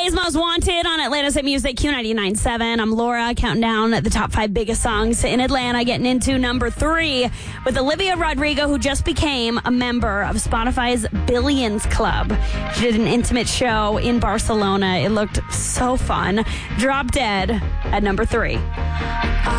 LA's Most Wanted on Atlanta's Hit Music, Q99.7. I'm Laura, counting down the top 5 biggest songs in Atlanta, getting into number 3 with Olivia Rodrigo, who just became a member of Spotify's Billions Club. She did an intimate show in Barcelona. It looked so fun. Drop Dead at number 3.